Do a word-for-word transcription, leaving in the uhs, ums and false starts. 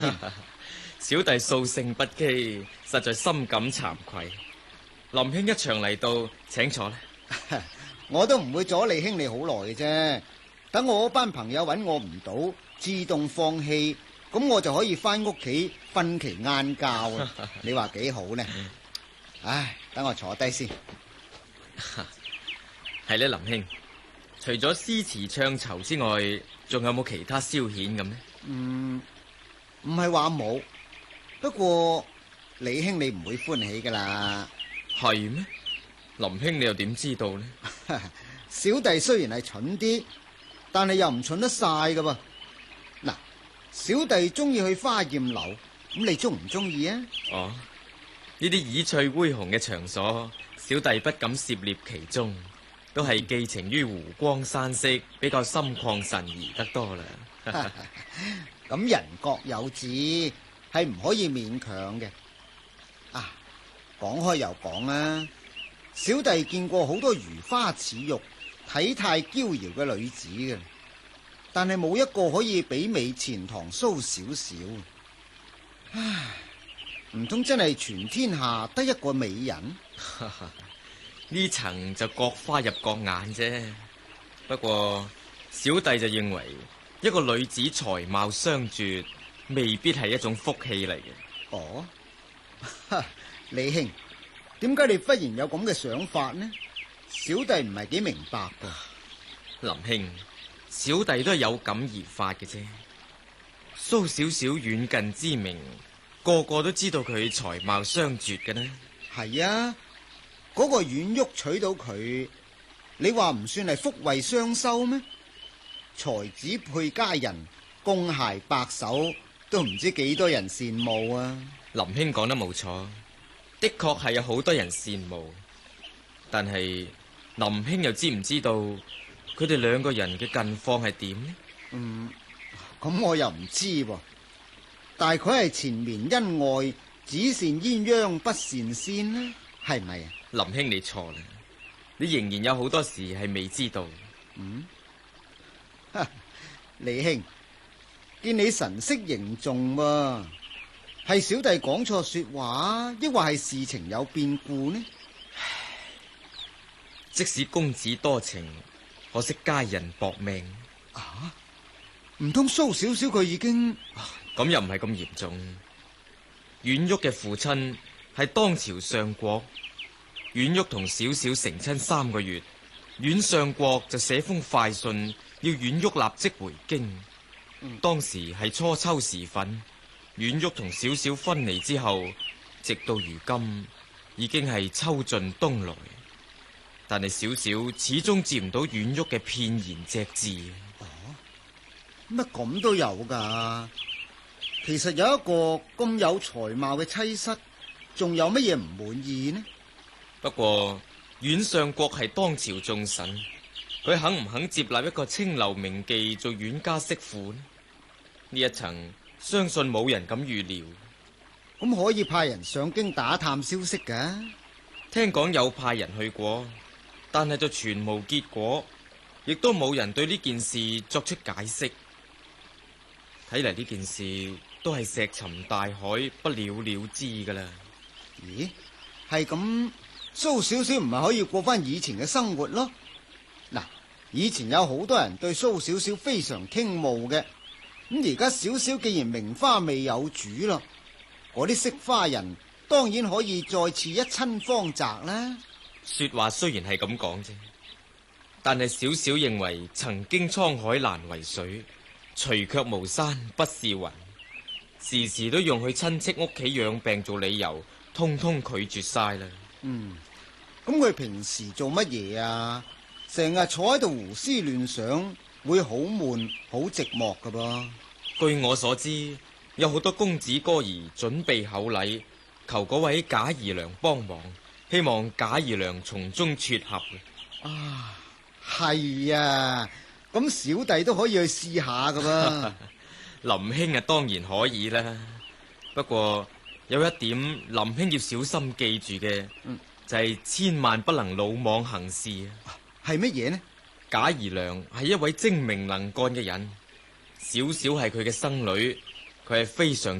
小弟素性不羈，實在深感慚愧。林兄一場嚟到，請坐啦。 我都唔會阻你兄你好耐嘅啫。等我嗰班朋友揾我唔到，自動放棄，咁我就可以翻屋企瞓期晏覺啊！你話幾好呢？唉，等我坐低先。 係咧，林兄，除咗詩詞唱酬之外，仲有冇其他消遣咁呢？ 嗯，唔係話冇，不過李兄你唔會歡喜噶啦。 係咩？林兄你又點知道呢？ 小弟雖然係蠢啲，但係又唔蠢得晒噶噃。嗱，小弟中意去花艷樓，咁你中唔中意啊？ 哦，呢啲綺翠恢宏嘅場所，小弟不敢涉獵其中，都係寄情於湖光山色，比較心曠神怡得多啦。 咁人各有志，係唔可以勉強嘅。啊，講開又講啦，小弟見過好多如花似玉、體態嬌瑤嘅女子嘅，但係冇一個可以媲美錢塘蘇小小。唉，唔通真係全天下得一個美人？ 呢層就各花入各眼啫。不過小弟就認為，一個女子才貌雙絕，未必係一種福氣嚟嘅。 哦，李兄，點解你忽然有咁嘅想法呢？小弟唔係幾明白噶。 林兄，小弟都係有感而發嘅啫。蘇小小遠近知名，個個都知道佢才貌雙絕嘅呢。 係啊，嗰個阮旭娶到佢，你話唔算係福慧雙修咩？才子配佳人，公偕白首，都唔知幾多人羨慕啊！ 林兄講得冇錯，的確係有好多人羨慕，但係林兄又知唔知道佢哋兩個人嘅近況係點呢？ 嗯，咁我又唔知喎。大概係纏綿恩愛，只羨鴛鴦不羨仙呢？係咪啊？ 林兄你錯啦，你仍然有好多事係未知道。 嗯，李兄，見你神色凝重喎，係小弟講錯說話，抑或係事情有變故呢？ 即使公子多情，可惜佳人薄命。 啊？唔通蘇小小佢已經？ 咁又唔係咁嚴重。阮旭嘅父親係當朝相國，阮旭同小小成親三個月，阮相國就寫封快信要阮旭立即回京。嗯、當時係初秋時分，阮旭同小小分離之後，直到如今已經係秋盡冬來，但係小小始終接唔到阮旭嘅片言隻字。 哦，乜咁都有噶？其實有一個咁有才貌嘅妻室，仲有乜嘢唔滿意呢？ 不過阮相國係當朝重臣，佢肯唔肯接納一個清流名妓做阮家媳婦呢？呢一層相信冇人敢預料。 咁可以派人上京打探消息噶？ 聽講有派人去過，但係就全無結果，亦都冇人對呢件事作出解釋。睇嚟呢件事都係石沉大海，不了了之噶啦。 咦，係咁，蘇小小唔係可以過翻以前嘅生活咯？嗱，以前有好多人對蘇小小非常傾慕嘅，咁而家小小既然名花未有主啦，嗰啲惜花人當然可以再次一親芳澤啦。 說話雖然係咁講啫，但係小小認為曾經滄海難為水，除卻巫山不是雲，時時都用去親戚屋企養病做理由，通通拒絕晒啦。 嗯，咁佢平時做乜嘢啊？成日坐喺度胡思亂想，會好悶好寂寞噶噃。 據我所知，有好多公子哥兒準備厚禮，求嗰位賈姨娘幫忙，希望賈姨娘從中撮合。 啊，係啊，咁小弟都可以去試下噶噃。 林兄啊，當然可以啦。不過有一點，林兄要小心記住嘅，嗯、就係千萬不能魯莽行事啊！ 係乜嘢呢？ 賈姨娘係一位精明能幹嘅人，小小係佢嘅生女，佢佢係非常